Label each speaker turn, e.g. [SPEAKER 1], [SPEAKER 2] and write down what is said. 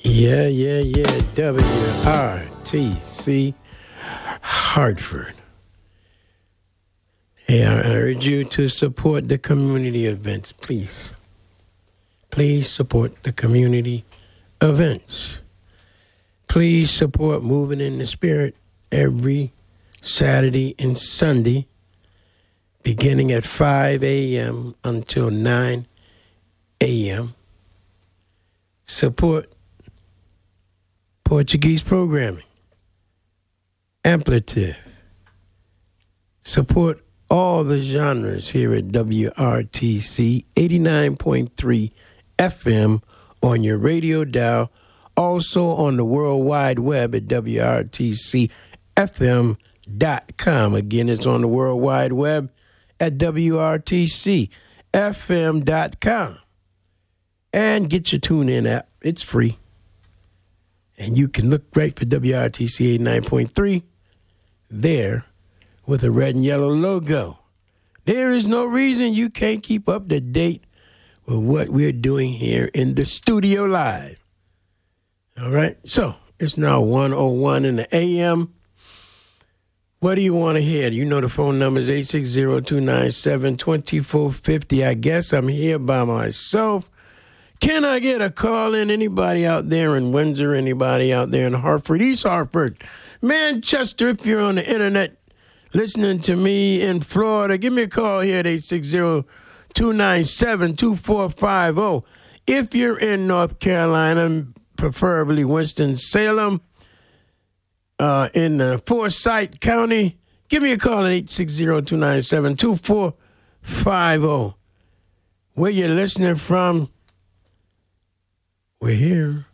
[SPEAKER 1] Yeah. WRTC Hartford. Hey, I urge you to support the community events, please. Please support the community events. Please support Moving in the Spirit every Saturday and Sunday, beginning at 5 a.m. until 9 a.m. Support Portuguese programming, amplitive. Support all the genres here at WRTC 89.3 FM on your radio dial, also on the World Wide Web at WRTCFM.com. Again, it's on the World Wide Web at WRTCFM.com. And get your TuneIn app. It's free. And you can look right for WRTC 89.3 there with a red and yellow logo. There is no reason you can't keep up to date with what we're doing here in the studio live. All right? So, it's now 1:01 in the a.m. What do you want to hear? You know the phone number is 860-297-2450. I guess I'm here by myself. Can I get a call in? Anybody out there in Windsor? Anybody out there in Hartford? East Hartford? Manchester, if you're on the internet listening to me in Florida, give me a call here at 860-297-2450. If you're in North Carolina, preferably Winston-Salem, in Forsyth County, give me a call at 860-297-2450. Where you're listening from, we're here.